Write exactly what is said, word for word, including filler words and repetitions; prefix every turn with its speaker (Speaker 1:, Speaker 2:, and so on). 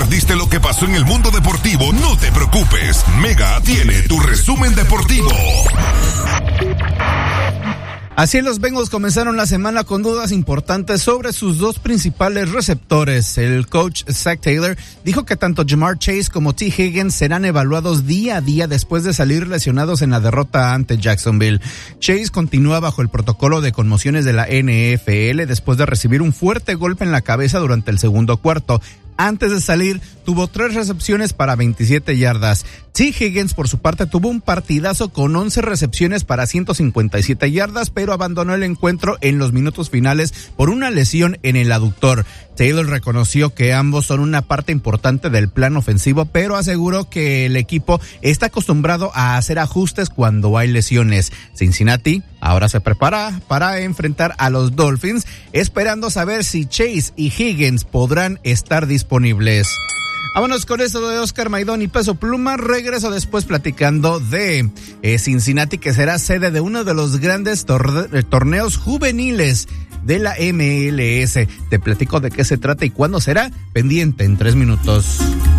Speaker 1: perdiste lo que pasó en el mundo deportivo, no te preocupes. Mega tiene tu resumen deportivo.
Speaker 2: Así los Bengals comenzaron la semana con dudas importantes sobre sus dos principales receptores. El coach Zac Taylor dijo que tanto Ja'Marr Chase como T. Higgins serán evaluados día a día después de salir lesionados en la derrota ante Jacksonville. Chase continúa bajo el protocolo de conmociones de la N F L después de recibir un fuerte golpe en la cabeza durante el segundo cuarto. Antes de salir, tuvo tres recepciones para veintisiete yardas. T. Higgins, por su parte, tuvo un partidazo con once recepciones para ciento cincuenta y siete yardas, pero abandonó el encuentro en los minutos finales por una lesión en el aductor. Taylor reconoció que ambos son una parte importante del plan ofensivo, pero aseguró que el equipo está acostumbrado a hacer ajustes cuando hay lesiones. Cincinnati ahora se prepara para enfrentar a los Dolphins, esperando saber si Chase y Higgins podrán estar disponibles. Vámonos con esto de Oscar Maidón y Peso Pluma. Regreso después platicando de eh, Cincinnati, que será sede de uno de los grandes tor- torneos juveniles de la M L S. Te platico de qué se trata y cuándo será. Pendiente en tres minutos.